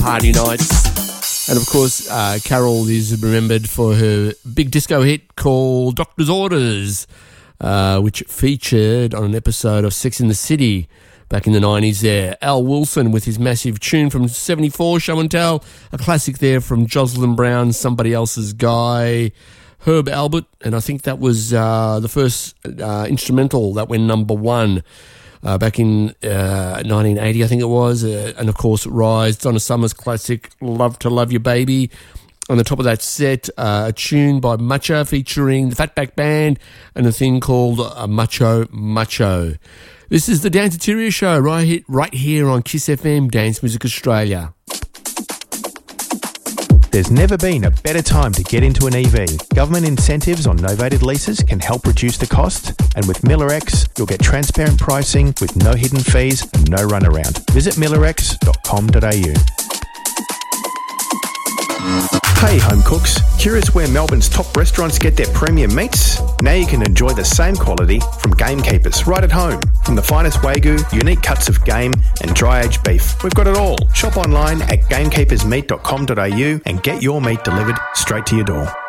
party nights. And of course, Carol is remembered for her big disco hit called Doctor's Orders, which featured on an episode of Sex and the City back in the 90s there. Al Wilson with his massive tune from 74, Show and Tell, a classic there from Jocelyn Brown, Somebody Else's Guy, Herb Albert, and I think that was the first instrumental that went number one back in 1980, I think it was. And of course, Rise, Donna Summer's classic, Love to Love You Baby. On the top of that set, a tune by Macho featuring the Fatback Band and a thing called Macho Macho. This is the Dance Interior Show right here on Kiss FM, Dance Music Australia. There's never been a better time to get into an EV. Government incentives on novated leases can help reduce the cost, and with MillerX, you'll get transparent pricing with no hidden fees and no runaround. Visit millerx.com.au. Hey home cooks, curious where Melbourne's top restaurants get their premium meats? Now you can enjoy the same quality from Gamekeepers right at home. From the finest Wagyu, unique cuts of game and dry-aged beef, we've got it all. Shop online at gamekeepersmeat.com.au and get your meat delivered straight to your door.